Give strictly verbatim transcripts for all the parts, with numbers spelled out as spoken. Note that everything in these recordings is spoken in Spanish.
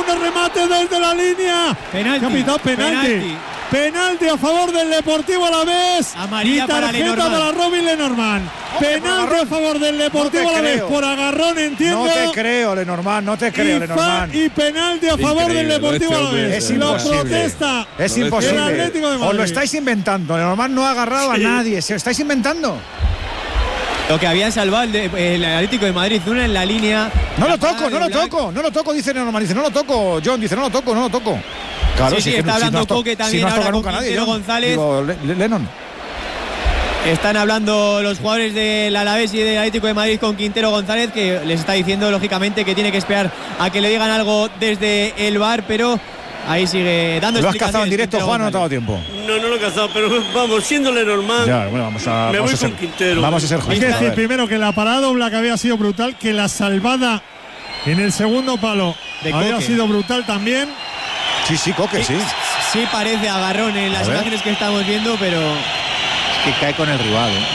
buscando remate desde la línea. Penalti. Capitán, penalti. penalti. Penalti a favor del Deportivo Alavés. Amarilla y tarjeta para, para Robin Lenormand. Hombre, penalti a favor del Deportivo no Alavés por agarrón, entiendo. No te creo, Lenormand, no te creo, y, Lenormand. y penalti a favor del Deportivo Alavés. Es imposible. Lo protesta. Es imposible. Atlético de Madrid. Os lo estáis inventando. Lenormand no ha agarrado sí. a nadie. Se lo estáis inventando. Lo que habían salvado el, de, el Atlético de Madrid, una en la línea. No lo toco, no lo toco, no lo toco, dice Lenormand. Dice, no lo toco, John, dice, no lo toco, no lo toco. Claro, sí, sí, si está que, hablando si no Coque también si no ahora con nunca Quintero nadie, González. Digo, Le, Lennon. Están hablando los jugadores del Alavés y del Atlético de Madrid con Quintero González, que les está diciendo lógicamente que tiene que esperar a que le digan algo desde el V A R, pero ahí sigue dando explicaciones. ¿Lo has cazado en directo, Juan, o no te ha dado tiempo? No, no lo he cazado, pero vamos, siéndole normal. Ya, bueno, vamos a, me vamos voy a ser, con Quintero. Vamos a ser justos. Hay que decir primero que la parada doble que había sido brutal, que la salvada en el segundo palo de había Coque. sido brutal también. Sí, sí, Coque, sí. Sí, parece agarrón en las imágenes que estamos viendo, pero es que cae con el rival, ¿eh?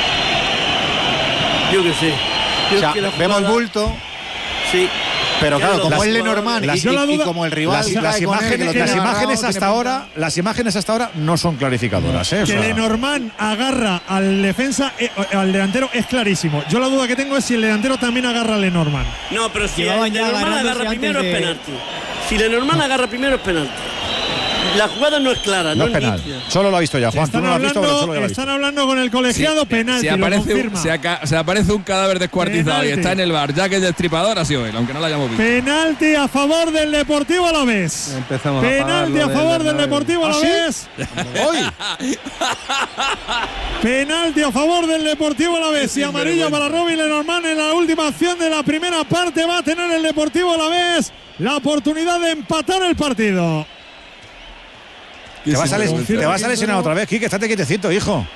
Yo que sé. Yo O sea, que la vemos jugada, bulto. Sí. Pero claro, como las, es Lenormand y, y, y como el rival las, cae las con imágenes, él, que lo las tiene imágenes agarrado, hasta ahora, las imágenes hasta ahora no son clarificadoras, ¿eh? O Que sea, Lenormand agarra al defensa, eh, al delantero es clarísimo. Yo la duda que tengo es si el delantero también agarra a Lenormand. No, pero si Llevaban ya Lenormand agarra agarrándose primero antes es de- penalti. Si Lenormand agarra primero es penalti. La jugada no es clara, no no, es penal. nítida. Solo lo ha visto ya, Juan. Tú Están, no lo has visto, pero solo hablando, ya lo has visto. están hablando con el colegiado, penalti, si lo aparece, un, confirma. si, aca- si aparece un cadáver descuartizado Penalti. y está en el bar, ya que el destripador ha sido él, aunque no lo hayamos visto. Penalti a favor del Deportivo Alavés. Empezamos a Penalti a pagarlo favor del del Bernabéu. Deportivo ¿Ah, sí? Alavés. Hoy. Penalti a favor del Deportivo Alavés y amarilla para Robin Lenormand en la última acción de la primera parte. Va a tener el Deportivo Alavés la oportunidad de empatar el partido. Te vas, a les- Confirma. te vas a lesionar otra vez, Quique, estate quietecito, hijo.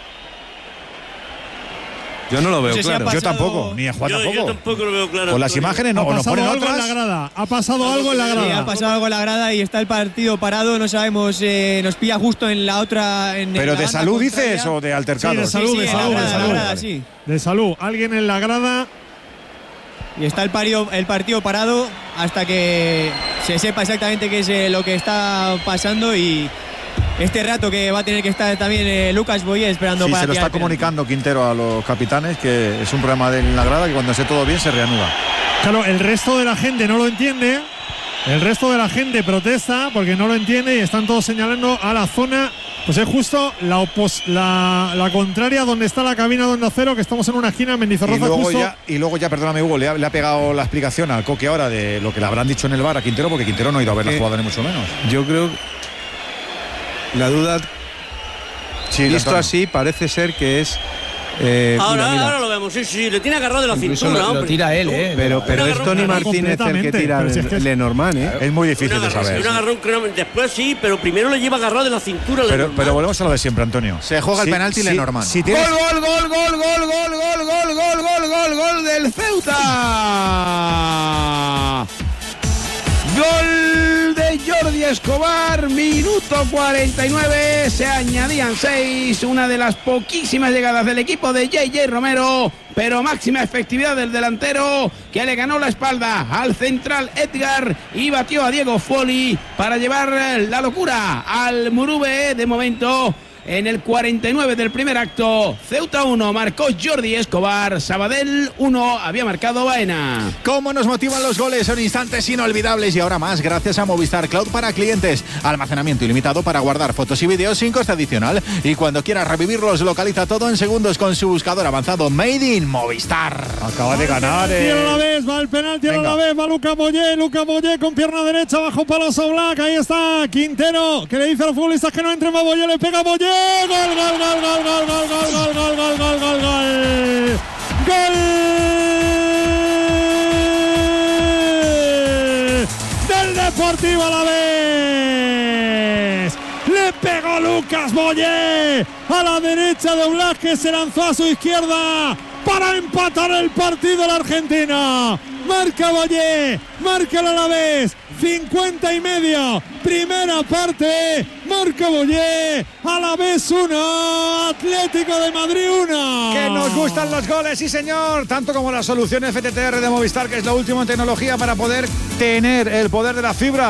Yo no lo veo No sé si ha claro. pasado- Yo tampoco, ni a Juan Yo, yo tampoco. tampoco lo veo claro. Con las Antonio. imágenes no, ha o nos pasado ponen algo en la otras. grada. Ha pasado algo en la Sí, ha grada. pasado algo en la grada y está el partido parado. No sabemos, eh, nos pilla justo en la otra. En Pero la de banda salud contraria. dices o de altercado. Sí, de salud, Sí, sí, de en la salud, grada, de en la salud. grada, sí. De salud. Alguien en la grada. Y está el, pario- el partido parado hasta que se sepa exactamente qué es eh, lo que está pasando y este rato que va a tener que estar también eh, Lucas Boye esperando Sí, para se lo tirar está el penalti. comunicando Quintero a los capitanes que es un problema de en la grada que cuando esté todo bien se reanuda. Claro, el resto de la gente no lo entiende. El resto de la gente protesta porque no lo entiende y están todos señalando a la zona. Pues es justo la, opos- la, la contraria donde está la cabina de Onda Cero, que estamos en una esquina en Y Mendizorroza luego, justo. ya, y luego ya, perdóname Hugo, le ha, le ha pegado la explicación al Coque ahora de lo que le habrán dicho en el bar a Quintero, porque Quintero no ha ido a ver la Eh, jugada ni mucho menos. Yo creo la duda, Sí, visto Antonio. así, parece ser que es. Eh, Ahora, mira, mira. ahora lo vemos, sí, sí, le tiene agarrado de la Incluso cintura, lo, lo hombre. tira él, ¿eh? Pero, pero Un es agarrón Tony claro, Martínez el que completamente, tira pero si es que es- Lenormand, ¿eh? Es muy Un difícil de agarrón, saber. un agarrón, claro, después sí, pero primero le lleva agarrado de la cintura. Pero, Lenormand. pero volvemos a lo de siempre, Antonio. Se juega el Sí, penalti sí, Lenormand. Si tienes, Gol, gol, gol, gol, gol, gol, gol, gol, gol, gol, gol, gol del Ceuta. Gol de Jordi Escobar, minuto cuarenta y nueve, se añadían seis, una de las poquísimas llegadas del equipo de J J Romero, pero máxima efectividad del delantero que le ganó la espalda al central Edgar y batió a Diego Foli para llevar la locura al Murube. De momento, en el cuarenta y nueve del primer acto, Ceuta uno, marcó Jordi Escobar, Sabadell uno, había marcado Baena. ¿Cómo nos motivan los goles? Son instantes inolvidables y ahora más gracias a Movistar Cloud para clientes. Almacenamiento ilimitado para guardar fotos y vídeos sin coste adicional. Y cuando quieras revivirlos, localiza todo en segundos con su buscador avanzado Made in Movistar. acaba de ganar. Penalti a la Eh. vez, va el penalti a Venga. la vez, va Luca Boyé, Luca Boyé con pierna derecha bajo palos Oblak, ahí está Quintero, que le dice a los futbolistas que no entren, va Boyé, le pega Boyé, gol, gol, gol, gol, gol, gol, gol, gol, gol, gol, gol, gol, gol, gol, del Deportivo Alavés. Le pegó Lucas Boyé a la derecha de Oblak, que se lanzó a su izquierda para empatar el partido la Argentina. Marca Boyé, marca el Alavés, cincuenta y medio, primera parte, marca Boyé, Alavés uno, Atlético de Madrid uno. Que nos gustan los goles, sí señor, tanto como la solución F T T R de Movistar, que es lo último en tecnología para poder tener el poder de la fibra.